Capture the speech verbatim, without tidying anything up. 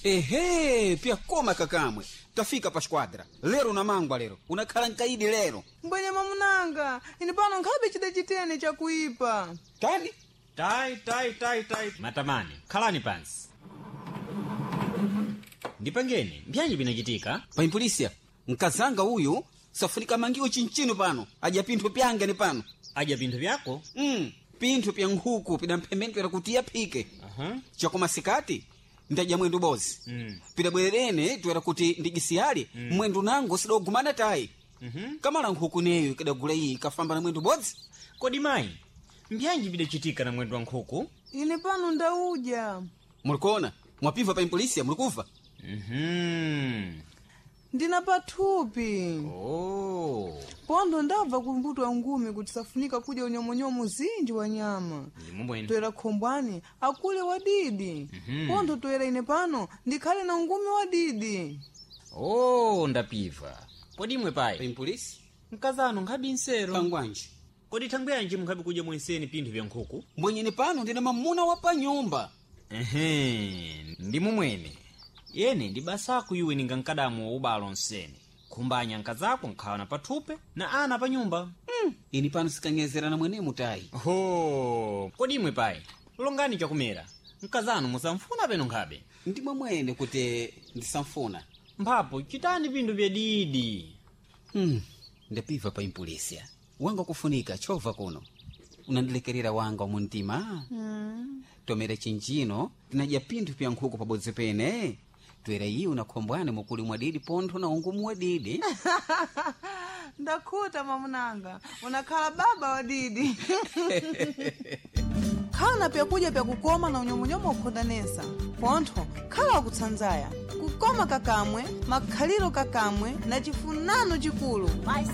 Ehe, pia koma kakamwe. Tafika pa squadra. Lero na mangwa lero. Unakhala nkaidi lero. Mbwenye mamunanga, ini pano nkhabe chida chitene cha kuipa. Tani? Tai, tai, tai, tai. Matamani, khalani pansi. Ndipangeni, mbyanji binachitika? Pa impolisia, nkazanga uyu, safunika mangiwo chinchino pano. Aja pinthu pyange ni pano. Aja pinthu pyako? Mm, pinthu pya nkhuku pida mphembeni pya kuti yapike. Aha. Chakoma sikati, ndaja mwendu bozi. Mm. Pida bwerene, tuwera kuti ndigisiyali, mm. mwendu nango sida ugumana tai. Mhm. Kamala nkhuku neyo kada gula iyi kafamba na mwendu bozi. Kodi mayi, mbyanji bidachitika na mwendu wa nkhuku? Ini pano ndauja. Mulikona, mwapiva pa impolisia, mulikuva? Mhm. Ndina pathupi. Oh. Pondo ndabva kumbutwa ngumi kuti safunika kuja unyomonyomo zinji wa nyama. Ndimubwene. Toera khombwani, akule wadidi. Mhm. Pondo toera ine pano, ndikhale na ngumi wadidi. Oh, ndapiva. Kodi mwe Pa payi? impolisia? Mkazano nkhabi nsero. Pangwanji. Kodi thangwe yanji mukhabi kuja mwenseni pinthu vya nkhuku? Mwenyeni pano ndina mamuna wa pa nyumba. Ehe, ndimumwene. Yene ndibasaku iwe ninga nkadamu wa ubalo nsene. Kumbanya nkazako nkhawa na pathupe na ana pa nyumba. Mm. Ini pano sikanyezera na mwene mutai. Ho, kodi imwe payi? Longani chakumera. Nkazano musamfuna peno nkhabe. Ndimwe mwene kuti ndisamfuna. Mphapo chitani pinthu vya didi. Hmm. Ndapiva pa impolisia. Wanga kufunika chova kuno. Unandilekerera wanga muntima. Mm. Tomera chinjino, tinaja pinthu pya nkhuku pabodzi pene. Twera iyi unakhombwane mukuli mwadidi pontho na ungumu wadidi. Ndakhuta mamunanga, unakhala baba wadidi. Khala pya kudya pya kukoma na unyomonyomo ukhodanesa. Pontho, khala wakutsanzaya. Kukoma kakamwe, makhaliro kakamwe, na chifunano chikulu.